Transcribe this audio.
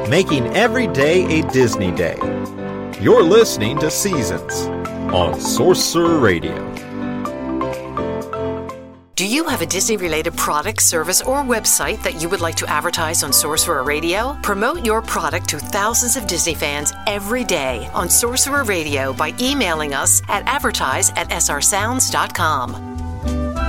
making every day a Disney day. You're listening to Seasons on Sorcerer Radio. Do you have a Disney-related product, service, or website that you would like to advertise on Sorcerer Radio? Promote your product to thousands of Disney fans every day on Sorcerer Radio by emailing us at advertise@srsounds.com.